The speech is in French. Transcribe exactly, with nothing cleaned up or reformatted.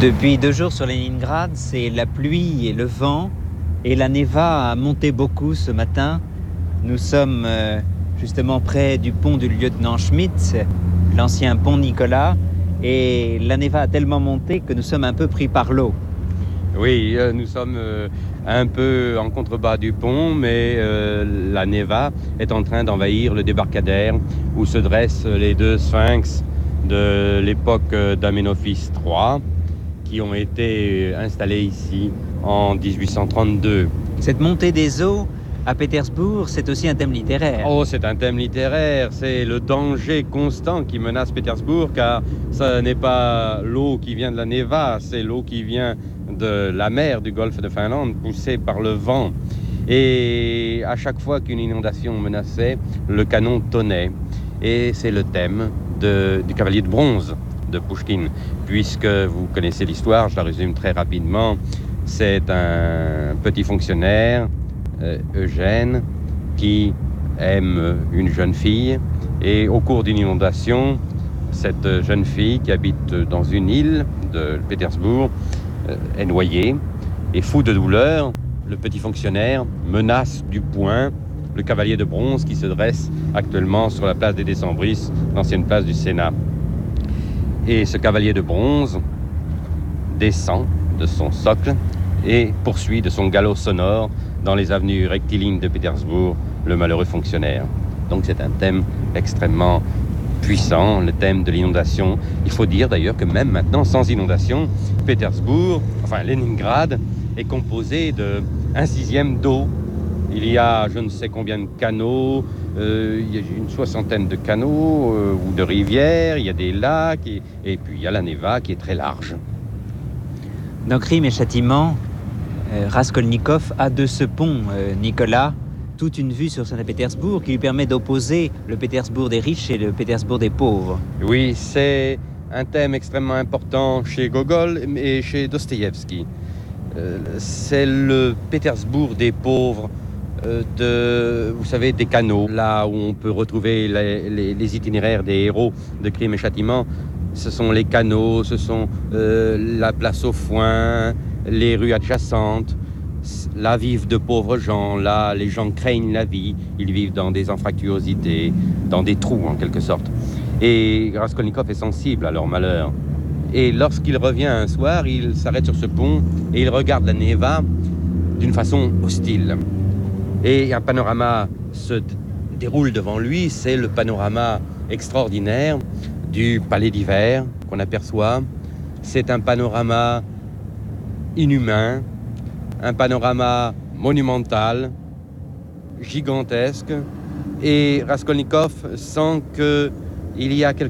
Depuis deux jours sur Leningrad, c'est la pluie et le vent, et la Neva a monté beaucoup ce matin. Nous sommes euh, justement près du pont du lieutenant Schmitt, l'ancien pont Nicolas, et la Neva a tellement monté que nous sommes un peu pris par l'eau. Oui, euh, nous sommes euh, un peu en contrebas du pont, mais euh, la Neva est en train d'envahir le débarcadère où se dressent les deux sphinx de l'époque d'Amenophis trois qui ont été installés ici en dix-huit cent trente-deux. Cette montée des eaux à Pétersbourg, c'est aussi un thème littéraire. Oh, c'est un thème littéraire, c'est le danger constant qui menace Pétersbourg, car ce n'est pas l'eau qui vient de la Neva, c'est l'eau qui vient de la mer du golfe de Finlande, poussée par le vent. Et à chaque fois qu'une inondation menaçait, le canon tonnait. Et c'est le thème de, du Cavalier de bronze de Pouchkine. Puisque vous connaissez l'histoire, je la résume très rapidement, c'est un petit fonctionnaire, euh, Eugène, qui aime une jeune fille. Et au cours d'une inondation, cette jeune fille qui habite dans une île de Pétersbourg euh, est noyée. Et fou de douleur, le petit fonctionnaire menace du poing le cavalier de bronze qui se dresse actuellement sur la place des Décembristes, l'ancienne place du Sénat. Et ce cavalier de bronze descend de son socle et poursuit de son galop sonore dans les avenues rectilignes de Pétersbourg le malheureux fonctionnaire. Donc c'est un thème extrêmement puissant, le thème de l'inondation. Il faut dire d'ailleurs que même maintenant, sans inondation, Pétersbourg, enfin Leningrad, est composé de un sixième d'eau. Il y a je ne sais combien de canaux, euh, il y a une soixantaine de canaux euh, ou de rivières, il y a des lacs, et, et puis il y a la Neva qui est très large. Dans Crime et Châtiment, euh, Raskolnikov a de ce pont, euh, Nicolas, toute une vue sur Saint-Pétersbourg qui lui permet d'opposer le Pétersbourg des riches et le Pétersbourg des pauvres. Oui, c'est un thème extrêmement important chez Gogol et chez Dostoïevski. Euh, c'est le Pétersbourg des pauvres, euh, de, vous savez, des canaux, là où on peut retrouver les, les, les itinéraires des héros de Crime et Châtiment. Ce sont les canaux, ce sont euh, la place aux foins, les rues adjacentes. Là vivent de pauvres gens, là les gens craignent la vie, ils vivent dans des anfractuosités, dans des trous en quelque sorte. Et Raskolnikov est sensible à leur malheur. Et lorsqu'il revient un soir, il s'arrête sur ce pont et il regarde la Neva d'une façon hostile. Et un panorama se d- déroule devant lui, c'est le panorama extraordinaire du palais d'hiver qu'on aperçoit. C'est un panorama inhumain, un panorama monumental, gigantesque, et Raskolnikov sent qu'il y a quelque